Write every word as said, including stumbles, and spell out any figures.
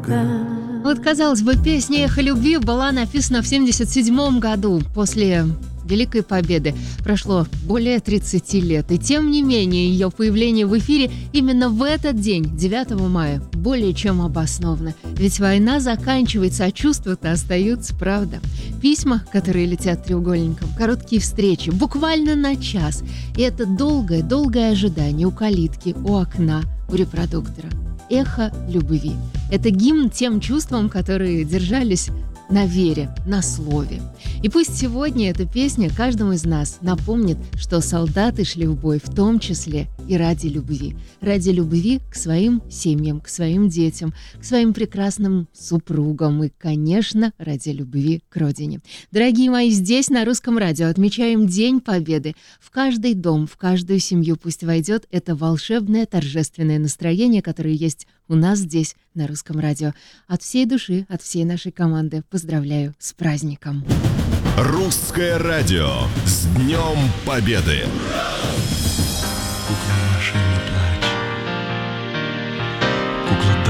Вот, казалось бы, песня «Эхо любви» была написана в семьдесят седьмом году, после Великой Победы. Прошло более тридцати лет, и тем не менее ее появление в эфире именно в этот день, девятого мая, более чем обосновано. Ведь война заканчивается, а чувства-то остаются, правда? Письма, которые летят треугольником, короткие встречи, буквально на час. И это долгое-долгое ожидание у калитки, у окна, у репродуктора. «Эхо любви» — это гимн тем чувствам, которые держались на вере, на слове. И пусть сегодня эта песня каждому из нас напомнит, что солдаты шли в бой в том числе и ради любви. Ради любви к своим семьям, к своим детям, к своим прекрасным супругам и, конечно, ради любви к родине. Дорогие мои, здесь, на Русском радио, отмечаем День Победы. В каждый дом, в каждую семью пусть войдет это волшебное торжественное настроение, которое есть у нас здесь, на Русском радио. От всей души, от всей нашей команды поздравляю с праздником. Русское радио. С Днем Победы! Кукла Маша, не плачь. Кукла